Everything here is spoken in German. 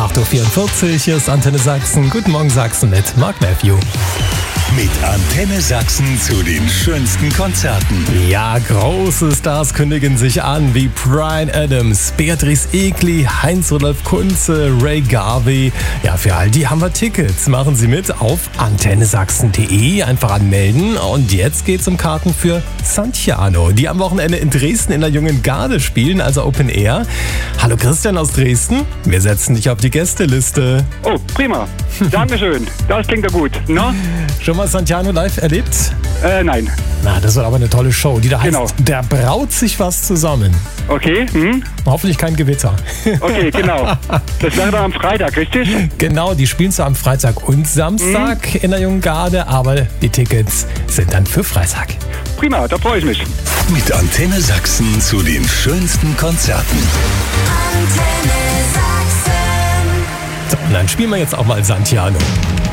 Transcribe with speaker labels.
Speaker 1: 8.44 Uhr, hier ist Antenne Sachsen. Guten Morgen Sachsen mit Mark Matthew.
Speaker 2: Mit Antenne Sachsen zu den schönsten Konzerten.
Speaker 1: Ja, große Stars kündigen sich an, wie Bryan Adams, Beatrice Egli, Heinz-Rudolf Kunze, Ray Garvey. Ja, für all die haben wir Tickets. Machen Sie mit auf antennesachsen.de, einfach anmelden. Und jetzt geht's um Karten für Santiano, die am Wochenende in Dresden in der Jungen Garde spielen, also Open Air. Hallo Christian aus Dresden, wir setzen dich auf die Gästeliste.
Speaker 3: Oh, prima. Dankeschön. Das klingt ja gut. Na?
Speaker 1: Schon mal Santiano live erlebt?
Speaker 3: Nein.
Speaker 1: Na, das wird aber eine tolle Show, die da heißt,
Speaker 3: Genau.
Speaker 1: Da braut sich was zusammen.
Speaker 3: Okay.
Speaker 1: Hoffentlich kein Gewitter.
Speaker 3: Okay, genau. Das wäre dann am Freitag, richtig?
Speaker 1: Genau, die spielen zwar am Freitag und Samstag in der Jungen Garde, aber die Tickets sind dann für Freitag.
Speaker 3: Prima, da freue ich mich.
Speaker 2: Mit Antenne Sachsen zu den schönsten Konzerten.
Speaker 1: So, und dann spielen wir jetzt auch mal Santiano.